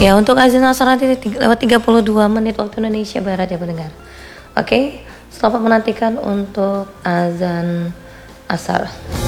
Ya, untuk azan asar nanti lewat 32 menit waktu Indonesia Barat ya pendengar. Oke, selamat menantikan untuk azan asar.